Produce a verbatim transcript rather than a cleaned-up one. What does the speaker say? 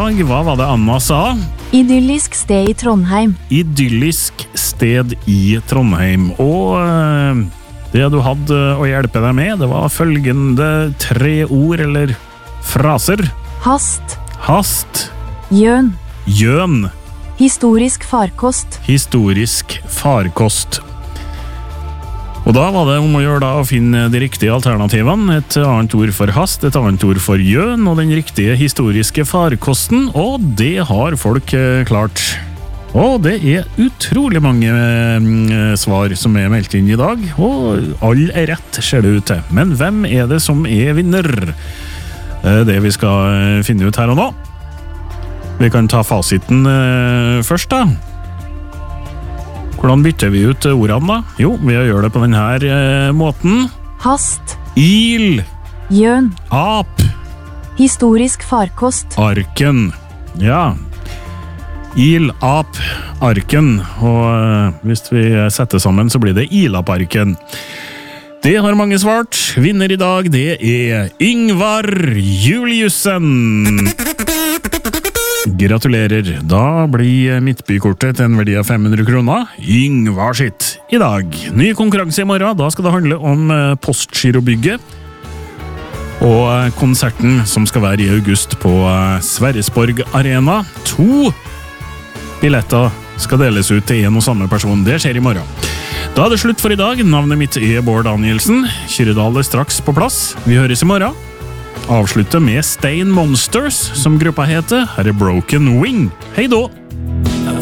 dag. Hva var det Anna sa? Idyllisk sted i Trondheim. Idyllisk sted i Trondheim. Og øh, det du hadde å hjelpe deg med, det var følgende tre ord eller fraser. Hast. Hast. Gjøn. Gjøn. Historisk farkost. Historisk farkost. Og da var det om å gjøre da å finne de riktige alternativene. Et annet ord for hast, et annet ord for gjøn, og den riktige historiske farkosten, og det har folk eh, klart. Og det er utrolig mange eh, svar som er meldt inn i dag, og alle er rett, ser det ut til. Men hvem er det som er vinner? Eh, det vi skal eh, finne ut her og nå. Vi kan ta fasiten eh, først da. Hvordan bytter vi ut ordene da? Jo, vi gjør det på denne eh, måten. Hast. Il. Gjøn. Ap. Historisk farkost. Arken. Ja. Il, ap, arken. Og eh, hvis vi setter sammen så blir det Ilaparken. Det har mange svart. Vinner i dag, det er Yngvar Juliussen. Gratulerer. Da blir Midtbykortet til en verdi av fem hundre kroner. Yngvar sitt i dag. Ny konkurranse i morgen. Da skal det handle om Postgirobygget. Og konserten som skal være i august på Sverresborg Arena. To billetter skal deles ut til en og samme person. Det skjer i morgen. Da er det slutt for i dag. Navnet mitt er Bård Danielsen. Kyrredal er straks på plass. Vi høres i morgen. Avslutte med Stein Monsters, som gruppa heter. Her er Broken Wing. Hei då!